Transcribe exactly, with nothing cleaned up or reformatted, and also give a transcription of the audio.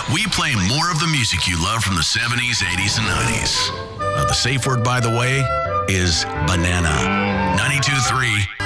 we play more of the music you love from the seventies, eighties, and nineties. Uh, the safe word, by the way, is banana. ninety-two point three